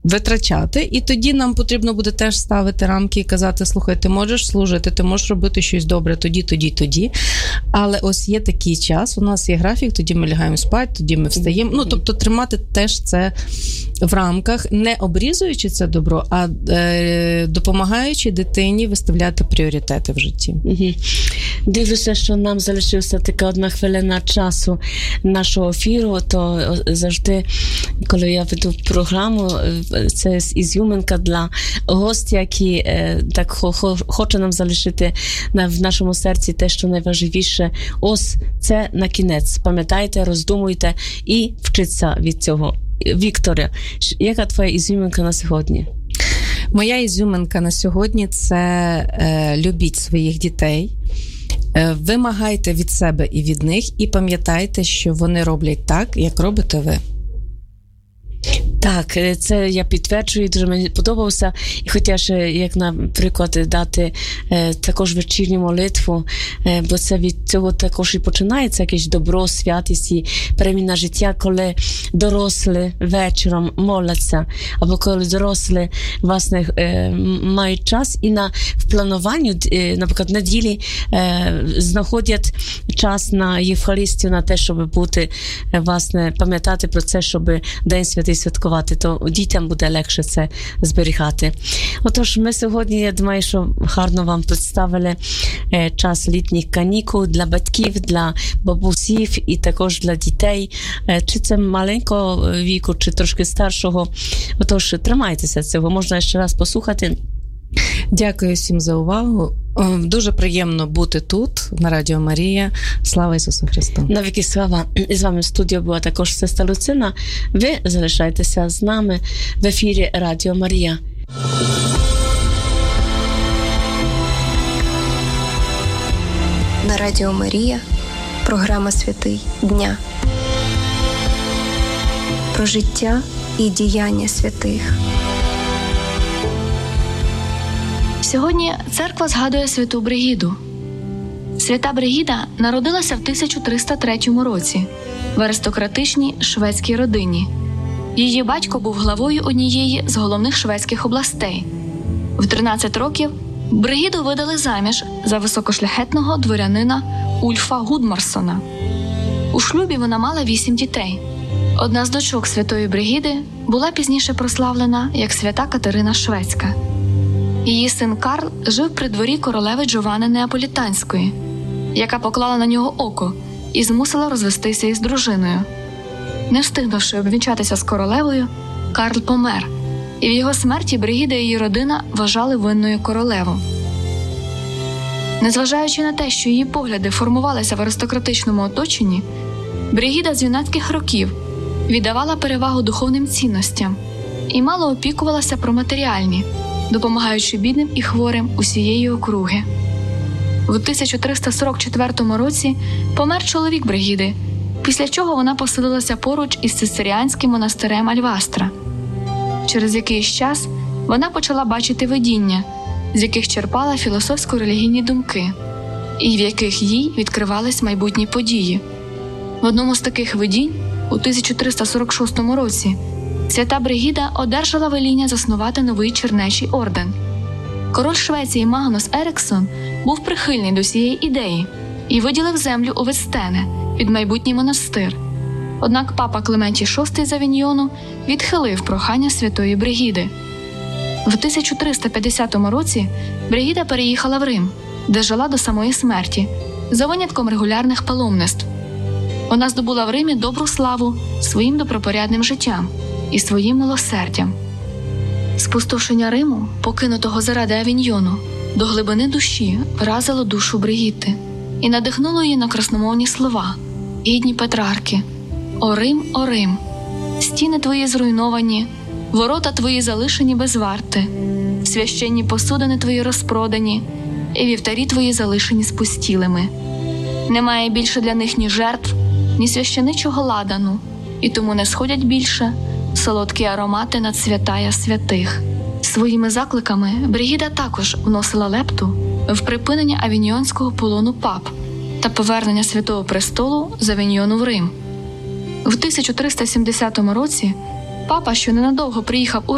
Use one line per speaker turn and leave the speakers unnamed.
витрачати, і тоді нам потрібно буде теж ставити рамки і казати, слухай, ти можеш служити, ти можеш робити щось добре тоді. Але ось є такий час, у нас є графік, тоді ми лягаємо спати, тоді ми встаємо. Ну, тобто тримати теж це в рамках, не обрізуючи це добро, а допомагаючи дитині виставляти пріоритети в житті.
Дивлюся, що нам залишилася така одна хвилина часу нашого ефіру, то завжди, коли я веду програму, це ізюминка для гостя, які так хоче нам залишити в нашому серці те, що найважливіше. Ось це на кінець. Пам'ятайте, роздумуйте і вчіться від цього. Вікторія, яка твоя ізюминка на сьогодні?
Моя ізюминка на сьогодні – це любіть своїх дітей, вимагайте від себе і від них, і пам'ятайте, що вони роблять так, як робите ви.
Так, це я підтверджую, дуже мені подобався. І хотя ще, як, наприклад, дати також вечірню молитву, бо це від цього також і починається якесь добро, святість і переміна життя, коли дорослі вечором моляться, або коли дорослі, власне, мають час і в плануванні, наприклад, неділі знаходять час на Євхаристію, на те, щоб бути, власне, пам'ятати про це, щоб День Святий святкувати, то дітям буде легше це зберігати. Отож, ми сьогодні, я думаю, що гарно вам представили час літніх канікул для батьків, для бабусів і також для дітей, чи це маленького віку, чи трошки старшого. Отож, тримайтеся цього, можна ще раз послухати.
Дякую всім за увагу. Дуже приємно бути тут, на Радіо Марія. Слава Ісусу Христу!
Навіки слава! І з вами в студії була також сестра Люцина. Ви залишайтеся з нами в ефірі Радіо Марія.
На Радіо Марія програма «Святий дня». Про життя і діяння святих.
Сьогодні церква згадує святу Бригіду. Свята Бригіда народилася в 1303 році в аристократичній шведській родині. Її батько був главою однієї з головних шведських областей. В 13 років Бригіду видали заміж за високошляхетного дворянина Ульфа Гудмарсона. У шлюбі вона мала 8 дітей. Одна з дочок святої Бригіди була пізніше прославлена як свята Катерина Шведська. Її син Карл жив при дворі королеви Джованни Неаполітанської, яка поклала на нього око і змусила розвестися із дружиною. Не встигнувши обвінчатися з королевою, Карл помер, і в його смерті Бригіда і її родина вважали винною королеву. Незважаючи на те, що її погляди формувалися в аристократичному оточенні, Бригіда з юнацьких років віддавала перевагу духовним цінностям і мало опікувалася про матеріальні, допомагаючи бідним і хворим усієї округи. В 1344 році помер чоловік Бригіди, після чого вона поселилася поруч із цистеріанським монастирем Альвастра. Через якийсь час вона почала бачити видіння, з яких черпала філософсько-релігійні думки, і в яких їй відкривались майбутні події. В одному з таких видінь, у 1346 році, свята Бригіда одержала веління заснувати новий чернечий орден. Король Швеції Магнус Еріксон був прихильний до цієї ідеї і виділив землю у Вестене під майбутній монастир. Однак папа Клементій VI з Авіньйону відхилив прохання святої Бригіди. В 1350 році Бригіда переїхала в Рим, де жила до самої смерті, за винятком регулярних паломництв. Вона здобула в Римі добру славу своїм добропорядним життям і своїм милосердям. Спустошення Риму, покинутого заради Авіньйону, до глибини душі вразило душу Бригітти і надихнуло її на красномовні слова, гідні Петрарки: «О Рим, стіни твої зруйновані, ворота твої залишені без варти, священні посудини твої розпродані, і вівтарі твої залишені спустілими. Немає більше для них ні жертв, ні священичого ладану, і тому не сходять більше солодкі аромати над святая святих». Своїми закликами Бригіда також вносила лепту в припинення авіньйонського полону пап та повернення Святого Престолу з Авіньйону в Рим. В 1370 році папа, що ненадовго приїхав у